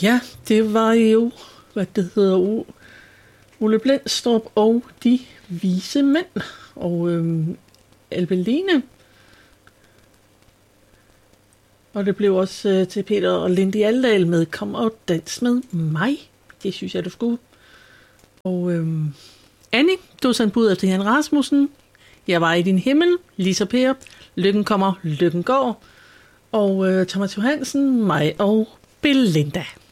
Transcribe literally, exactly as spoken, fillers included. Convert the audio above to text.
Ja, det var jo, hvad det hedder, Ole Blendstrup og de vise mænd. Og øhm, Albeline. Og det blev også øh, til Peter og Lindy Aldahl med Kom og dans med mig. Det synes jeg, du skulle. Og øhm, Annie, du sendte bud efter Jan Rasmussen. Jeg var i din himmel. Lisa Per. Lykken kommer, lykken går. Og øh, Thomas Johansen, mig og Belinda.